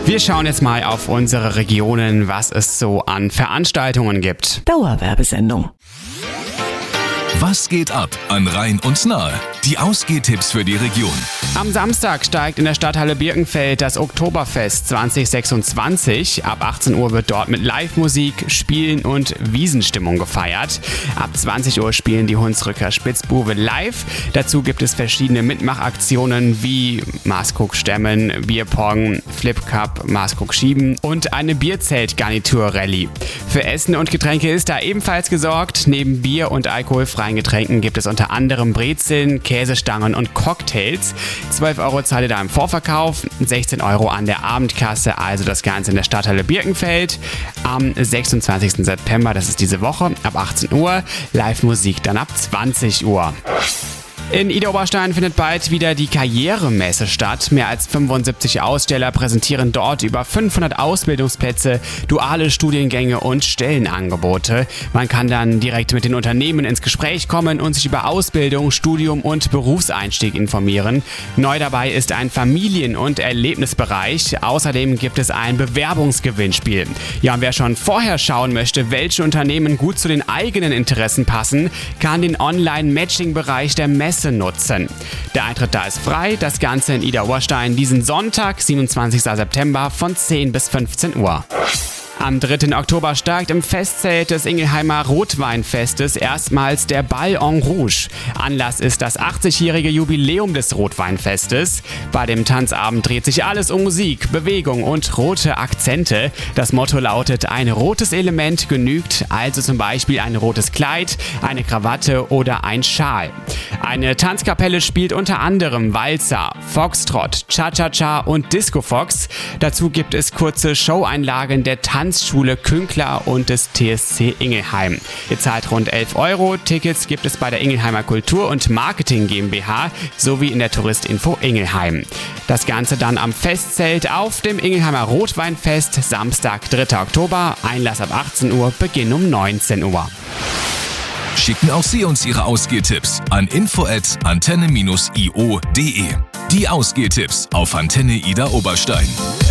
Wir schauen jetzt mal auf unsere Regionen, was es so an Veranstaltungen gibt. Dauerwerbesendung. Was geht ab an Rhein und Nahe? Die Ausgehtipps für die Region. Am Samstag steigt in der Stadthalle Birkenfeld das Oktoberfest 2026. Ab 18 Uhr wird dort mit Live-Musik, Spielen und Wiesenstimmung gefeiert. Ab 20 Uhr spielen die Hunsrücker Spitzbuben live. Dazu gibt es verschiedene Mitmachaktionen wie Maßkrug stemmen, Bierpong, Flip Cup, Maßkrug schieben und eine Bierzelt-Garnitur-Rallye. Für Essen und Getränke ist da ebenfalls gesorgt. Neben Bier und alkoholfreien Getränken gibt es unter anderem Brezeln, Käsestangen und Cocktails. 12 € zahlt ihr da im Vorverkauf, 16 € an der Abendkasse, also das Ganze in der Stadthalle Birkenfeld. Am 26. September, das ist diese Woche, ab 18 Uhr, Live-Musik dann ab 20 Uhr. In Idar-Oberstein findet bald wieder die Karrieremesse statt. Mehr als 75 Aussteller präsentieren dort über 500 Ausbildungsplätze, duale Studiengänge und Stellenangebote. Man kann dann direkt mit den Unternehmen ins Gespräch kommen und sich über Ausbildung, Studium und Berufseinstieg informieren. Neu dabei ist ein Familien- und Erlebnisbereich. Außerdem gibt es ein Bewerbungsgewinnspiel. Ja, und wer schon vorher schauen möchte, welche Unternehmen gut zu den eigenen Interessen passen, kann den Online-Matching-Bereich der Messe nutzen. Der Eintritt da ist frei, das Ganze in Idar-Oberstein diesen Sonntag, 27. September von 10 bis 15 Uhr. Am 3. Oktober steigt im Festzelt des Ingelheimer Rotweinfestes erstmals der Bal en Rouge. Anlass ist das 80-jährige Jubiläum des Rotweinfestes. Bei dem Tanzabend dreht sich alles um Musik, Bewegung und rote Akzente. Das Motto lautet, ein rotes Element genügt, also zum Beispiel ein rotes Kleid, eine Krawatte oder ein Schal. Eine Tanzkapelle spielt unter anderem Walzer, Foxtrot, Cha-Cha-Cha und Disco Fox. Dazu gibt es kurze Showeinlagen der Tanzschule Künkler und des TSC Ingelheim. Ihr zahlt rund 11 €. Tickets gibt es bei der Ingelheimer Kultur- und Marketing GmbH sowie in der Touristinfo Ingelheim. Das Ganze dann am Festzelt auf dem Ingelheimer Rotweinfest, Samstag, 3. Oktober, Einlass ab 18 Uhr, Beginn um 19 Uhr. Schicken auch Sie uns Ihre Ausgehtipps an info@antenne-io.de. Die Ausgehtipps auf Antenne Idar-Oberstein.